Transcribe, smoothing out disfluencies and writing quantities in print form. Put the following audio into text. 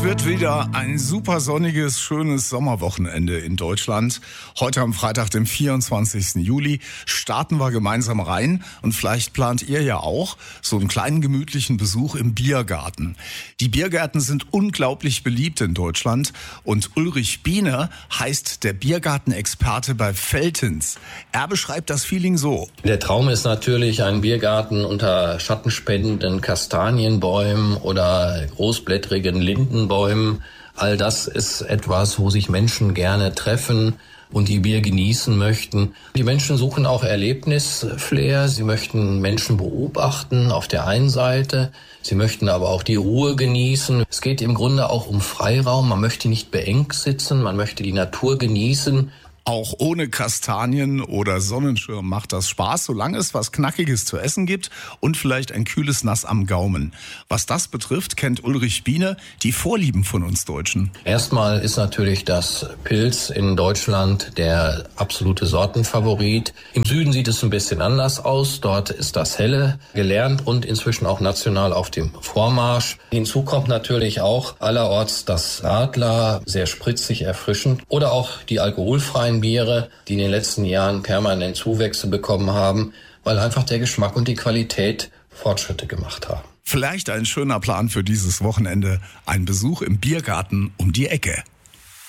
wird wieder ein super sonniges, schönes Sommerwochenende in Deutschland. Heute am Freitag, dem 24. Juli, starten wir gemeinsam rein. Und vielleicht plant ihr ja auch so einen kleinen gemütlichen Besuch im Biergarten. Die Biergärten sind unglaublich beliebt in Deutschland. Und Ulrich Biener heißt der Biergartenexperte bei Veltins. Er beschreibt das Feeling so. Der Traum ist natürlich ein Biergarten unter schattenspendenden Kastanienbäumen oder großblättrigen Lindenbäumen. All das ist etwas, wo sich Menschen gerne treffen und die Bier genießen möchten. Die Menschen suchen auch Erlebnisflair. Sie möchten Menschen beobachten auf der einen Seite. Sie möchten aber auch die Ruhe genießen. Es geht im Grunde auch um Freiraum. Man möchte nicht beengt sitzen. Man möchte die Natur genießen. Auch ohne Kastanien oder Sonnenschirm macht das Spaß, solange es was Knackiges zu essen gibt und vielleicht ein kühles Nass am Gaumen. Was das betrifft, kennt Ulrich Biener die Vorlieben von uns Deutschen. Erstmal ist natürlich das Pils in Deutschland der absolute Sortenfavorit. Im Süden sieht es ein bisschen anders aus. Dort ist das Helle gelernt und inzwischen auch national auf dem Vormarsch. Hinzu kommt natürlich auch allerorts das Radler, sehr spritzig, erfrischend, oder auch die alkoholfreien Biere, die in den letzten Jahren permanent Zuwächse bekommen haben, weil einfach der Geschmack und die Qualität Fortschritte gemacht haben. Vielleicht ein schöner Plan für dieses Wochenende, ein Besuch im Biergarten um die Ecke.